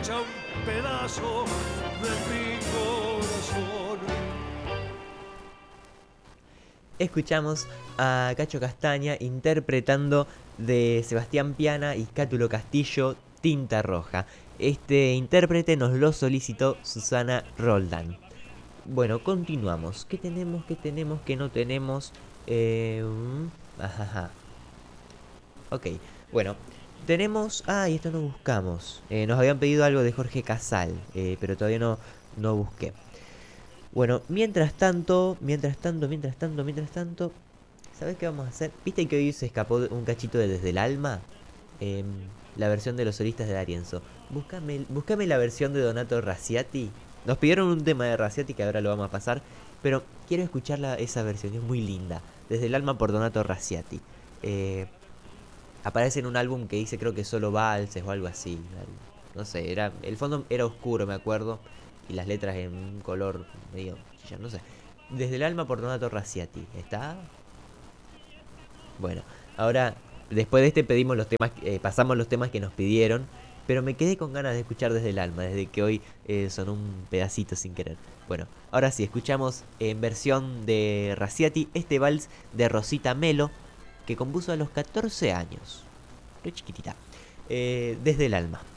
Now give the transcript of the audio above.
hecha un pedazo de mi corazón. Escuchamos a Cacho Castaña interpretando de Sebastián Piana y Cátulo Castillo, Tinta Roja. Este intérprete nos lo solicitó Susana Roldán. Bueno, continuamos. ¿Qué tenemos? ¿Qué tenemos? ¿Qué no tenemos? Ajá. Ok, bueno. Tenemos... Ah, y esto no buscamos. Nos habían pedido algo de Jorge Casal, pero todavía no busqué. Bueno, mientras tanto, ¿sabes qué vamos a hacer? ¿Viste que hoy se escapó un cachito de Desde el Alma? La versión de los solistas de D'Arienzo. Búscame la versión de Donato Raciati. Nos pidieron un tema de Raciati que ahora lo vamos a pasar, pero quiero escuchar esa versión, es muy linda. Desde el Alma por Donato Raciati. Eh, Aparece en un álbum que dice creo que solo valses o algo así. No sé, el fondo era oscuro, me acuerdo, y las letras en un color medio chillón, no sé. Desde el Alma por Donato Raciati. ¿Está? Bueno, ahora después de este pedimos los temas, pasamos los temas que nos pidieron, pero me quedé con ganas de escuchar Desde el Alma, desde que hoy sonó un pedacito sin querer. Bueno, ahora sí, escuchamos en versión de Raciati este vals de Rosita Melo, que compuso a los 14 años. Re chiquitita. Desde el Alma.